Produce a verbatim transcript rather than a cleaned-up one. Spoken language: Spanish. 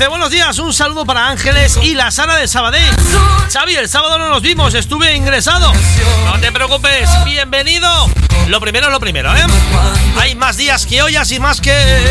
dice: buenos días, un saludo para Ángeles y la Sara de Sabadell. Xavi, el sábado no nos vimos, estuve ingresado. No te preocupes, bienvenido. Lo primero es lo primero, ¿eh? Hay más días que ollas y más que